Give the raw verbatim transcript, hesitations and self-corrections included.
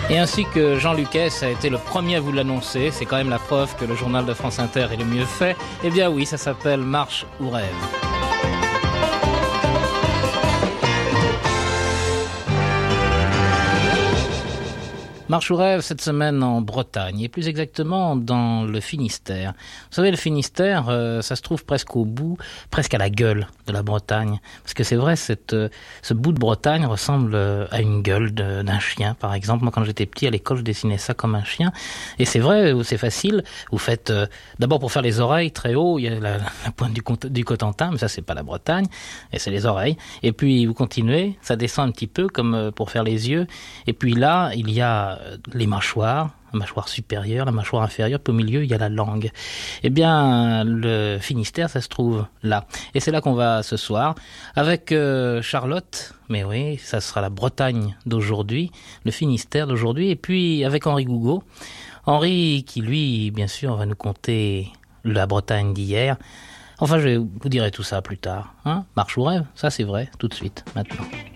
Et ainsi que Jean Lucas a été le premier à vous l'annoncer, c'est quand même la preuve que le journal de France Inter est le mieux fait. Eh bien oui, ça s'appelle Marche ou Rêve. Marche ou rêve cette semaine en Bretagne, et plus exactement dans le Finistère. Vous savez, le Finistère, euh, ça se trouve presque au bout, presque à la gueule de la Bretagne. Parce que c'est vrai, cette, euh, ce bout de Bretagne ressemble euh, à une gueule de, d'un chien, par exemple. Moi, quand j'étais petit, à l'école, je dessinais ça comme un chien. Et c'est vrai, c'est facile. Vous faites, euh, d'abord pour faire les oreilles, très haut, il y a la, la pointe du, du Cotentin, mais ça, c'est pas la Bretagne, et c'est les oreilles. Et puis, vous continuez, ça descend un petit peu, comme euh, pour faire les yeux. Et puis là, il y a les mâchoires, la mâchoire supérieure, la mâchoire inférieure, puis au milieu, il y a la langue. Eh bien, le Finistère, ça se trouve là. Et c'est là qu'on va ce soir, avec euh, Charlotte, mais oui, ça sera la Bretagne d'aujourd'hui, le Finistère d'aujourd'hui, et puis avec Henri Gougaud. Henri, qui lui, bien sûr, va nous conter la Bretagne d'hier. Enfin, je vous dirai tout ça plus tard. Hein ? Marche ou rêve, ça c'est vrai, tout de suite, maintenant.